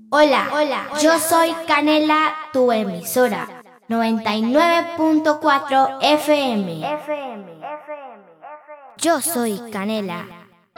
Yo soy Canela, tu emisora, 99.4 FM. Yo soy Canela.